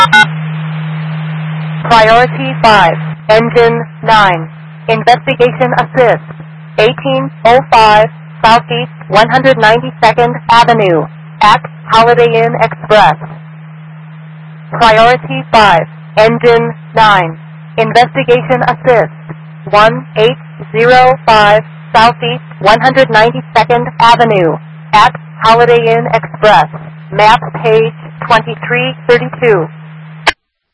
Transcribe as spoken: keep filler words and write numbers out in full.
Priority five, Engine nine. Investigation Assist. eighteen oh five Southeast one hundred ninety-second Avenue at Holiday Inn Express. Priority five, Engine nine. Investigation Assist. eighteen oh five Southeast one hundred ninety-second Avenue at Holiday Inn Express. Map page twenty-three thirty-two.